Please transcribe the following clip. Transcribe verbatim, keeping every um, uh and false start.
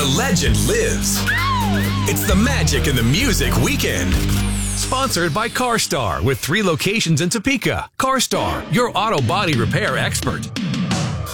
the legend lives. It's the Magic and the Music Weekend. Sponsored by CarStar with three locations in Topeka. CarStar, your auto body repair expert.